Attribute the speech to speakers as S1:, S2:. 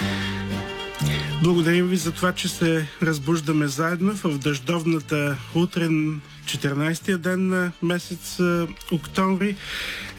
S1: Благодарим ви за това, че се разбуждаме заедно в дъждовната утрен 14-тия ден на месец октомври.